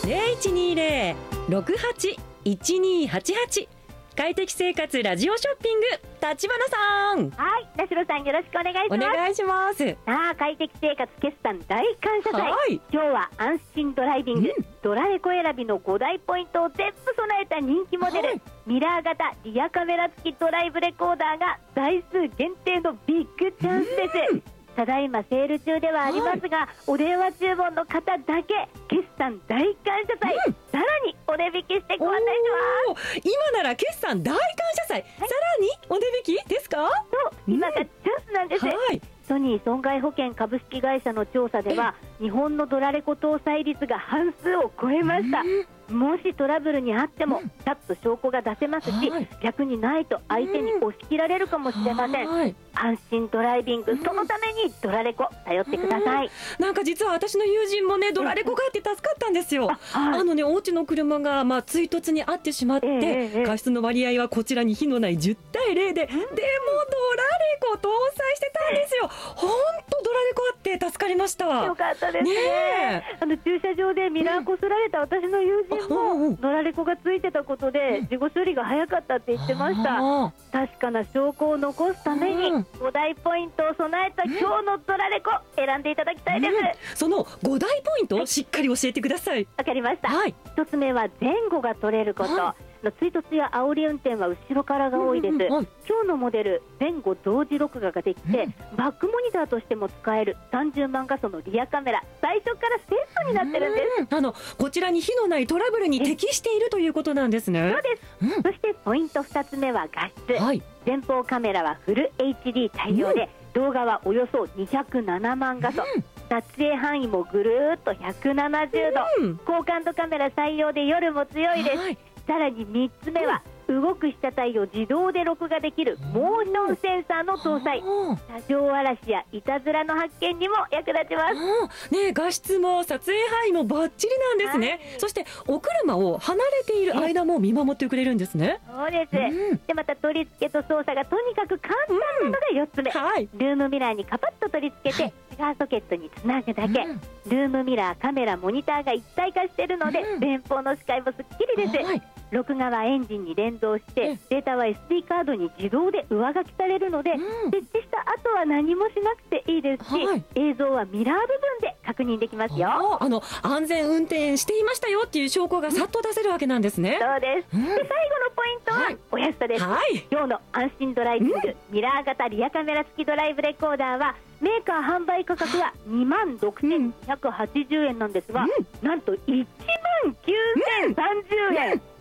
0120-68-1288快適生活ラジオショッピング、立花さん。 はい、田代さんよろしくお願いします。 お願いします。 さあ、快適生活決算大感謝祭、 はい、 今日は安心ドライビング、ドラレコ選びの5大ポイントを全部備えた人気モデル、はい、ミラー型リアカメラ付きドライブレコーダーが台数限定のビッグチャンスです。ただいまセール中ではありますが、お電話注文の方だけ決算大感謝祭、さらにお値引きしてご案内します。 今なら決算大感謝祭、さらにお値引きですか？ そう、今がチャンスなんです。ソニー損害保険株式会社の調査では日本のドラレコ搭載率が半数を超えました。もしトラブルにあってもちゃんと証拠が出せますし、逆にないと相手に押し切られるかもしれません。安心ドライビング、そのためにドラレコ頼ってください。 なんか実は私の友人もね、ドラレコがあって助かったんですよ。お家の車が追突に遭ってしまって、過失の割合はこちらに非のない10対0で、でもドラレコ搭載してたんですよ。本当ドラレコあって助かりました。 よかったですね。駐車場でミラーこすられた私の友人もドラレコがついてたことで事後処理が早かったって言ってました。確かな証拠を残すために5大ポイントを備えた今日のドラレコ選んでいただきたいです。 その5大ポイントをしっかり教えてください。 わかりました。1つ目は前後が取れること。追突や煽り運転は後ろからが多いです。今日のモデル、前後同時録画ができて、バックモニターとしても使える30万画素のリアカメラ、最初からセットになってるんです。 こちらに火のないトラブルに適しているということなんですね。 そうです、そしてポイント2つ目は画質、前方カメラはフル HD 対応で、動画はおよそ207万画素、撮影範囲もぐるーっと170度、高感度カメラ採用で夜も強いです。さらに3つ目は動く被写体を自動で録画できるモーションセンサーの搭載、車上荒らしやいたずらの発見にも役立ちます。 画質も撮影範囲もバッチリなんですね。そしてお車を離れている間も見守ってくれるんですね。 そうです、でまた取り付けと操作がとにかく簡単なのが4つ目、ルームミラーにカパッと取り付けてシガーソケットにつなぐだけ、ルームミラー、カメラ、モニターが一体化しているので、前方の視界もすっきりです。録画はエンジンに連動して、データは SD カードに自動で上書きされるので、設置した後は何もしなくていいですし、映像はミラー部分で確認できますよ。 安全運転していましたよっていう証拠がさっと出せるわけなんですね。 そうです、で最後のポイントはお安さです。今日の安心ドライビング、ミラー型リアカメラ付きドライブレコーダーはメーカー販売価格は26,280円なんですが、なんと16,930円、